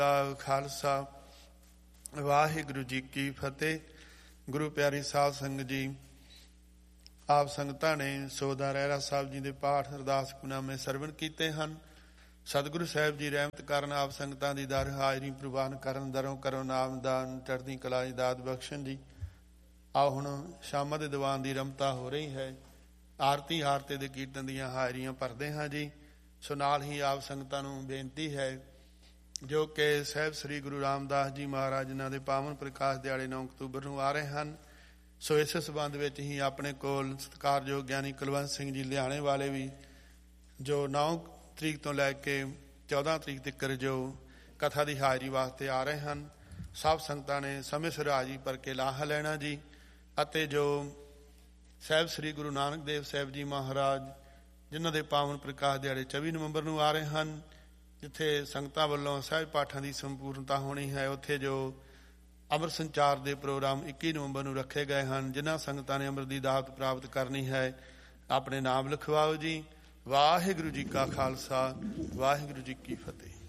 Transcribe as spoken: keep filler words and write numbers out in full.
ਖਾਲਸਾ ਵਾਹਿਗੁਰੂ ਜੀ ਕੀ ਫਤਿਹ। ਗੁਰੂ ਪਿਆਰੀ ਸਾਧ ਸੰਗਤ ਜੀ, ਆਪ ਸੰਗਤਾਂ ਨੇ ਸੋਦਾ ਰਹਿਰਾ ਸਾਹਿਬ ਜੀ ਦੇ ਪਾਠ ਅਰਦਾਸ ਗੁਨਾਮੇ ਸਰਵਣ ਕੀਤੇ ਹਨ। ਸਤਿਗੁਰੂ ਸਾਹਿਬ ਜੀ ਰਹਿਮਤ ਕਰਨ, ਆਪ ਸੰਗਤਾਂ ਦੀ ਦਰ ਹਾਜ਼ਰੀ ਪ੍ਰਵਾਨ ਕਰਨ, ਦਰੋਂ ਕਰੋ ਨਾਮਦਾਨ, ਚੜ੍ਹਦੀ ਕਲਾ ਦੀ ਦਾਤ ਬਖਸ਼ਣ ਜੀ। ਆਓ ਹੁਣ ਸ਼ਾਮਾਂ ਦੇ ਦੀਵਾਨ ਦੀ ਰਮਤਾ ਹੋ ਰਹੀ ਹੈ। ਆਰਤੀ ਹਾਰਤੇ ਦੇ ਕੀਰਤਨ ਦੀਆਂ ਹਾਜ਼ਰੀਆਂ ਭਰਦੇ ਹਾਂ ਜੀ। ਸੋ ਨਾਲ ਹੀ ਆਪ ਸੰਗਤਾਂ ਨੂੰ ਬੇਨਤੀ ਹੈ ਜੋ ਕਿ ਸਾਹਿਬ ਸ੍ਰੀ ਗੁਰੂ ਰਾਮਦਾਸ ਜੀ ਮਹਾਰਾਜ ਜਿਨ੍ਹਾਂ ਦੇ ਪਾਵਨ ਪ੍ਰਕਾਸ਼ ਦਿਹਾੜੇ ਨੌਂ ਅਕਤੂਬਰ ਨੂੰ ਆ ਰਹੇ ਹਨ। ਸੋ ਇਸ ਸੰਬੰਧ ਵਿੱਚ ਹੀ ਆਪਣੇ ਕੋਲ ਸਤਿਕਾਰਯੋਗ ਗਿਆਨੀ ਕੁਲਵੰਤ ਸਿੰਘ ਜੀ ਲੁਧਿਆਣੇ ਵਾਲੇ ਵੀ ਜੋ ਨੌਂ ਤਰੀਕ ਤੋਂ ਲੈ ਕੇ ਚੌਦਾਂ ਤਰੀਕ ਤੱਕ ਜੋ ਕਥਾ ਦੀ ਹਾਜ਼ਰੀ ਵਾਸਤੇ ਆ ਰਹੇ ਹਨ। ਸਭ ਸੰਗਤਾਂ ਨੇ ਸਮੇਂ ਸਿਰ ਹਾਜ਼ਰੀ ਭਰ ਕੇ ਲਾਹਾ ਲੈਣਾ ਜੀ। ਅਤੇ ਜੋ ਸਾਹਿਬ ਸ੍ਰੀ ਗੁਰੂ ਨਾਨਕ ਦੇਵ ਸਾਹਿਬ ਜੀ ਮਹਾਰਾਜ ਜਿਨ੍ਹਾਂ ਦੇ ਪਾਵਨ ਪ੍ਰਕਾਸ਼ ਦਿਹਾੜੇ ਚੌਵੀ ਨਵੰਬਰ ਨੂੰ ਆ ਰਹੇ ਹਨ, ਜਿੱਥੇ ਸੰਗਤਾਂ ਵੱਲੋਂ ਸਹਿਜ ਪਾਠਾਂ ਦੀ ਸੰਪੂਰਨਤਾ ਹੋਣੀ ਹੈ, ਉੱਥੇ ਜੋ ਅੰਮ੍ਰਿਤ ਸੰਚਾਰ ਦੇ ਪ੍ਰੋਗਰਾਮ ਇੱਕੀ ਨਵੰਬਰ ਨੂੰ ਰੱਖੇ ਗਏ ਹਨ। ਜਿਨ੍ਹਾਂ ਸੰਗਤਾਂ ਨੇ ਅੰਮ੍ਰਿਤ ਦੀ ਦਾਤ ਪ੍ਰਾਪਤ ਕਰਨੀ ਹੈ, ਆਪਣੇ ਨਾਮ ਲਿਖਵਾਓ ਜੀ। ਵਾਹਿਗੁਰੂ ਜੀ ਕਾ ਖਾਲਸਾ, ਵਾਹਿਗੁਰੂ ਜੀ ਕੀ ਫਤਿਹ।